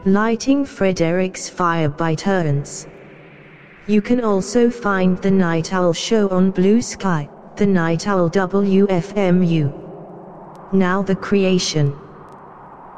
Lighting Frederick's Fire by turns. You can also find The Night Owl Show on Blue Sky, The Night Owl WFMU. Now the creation.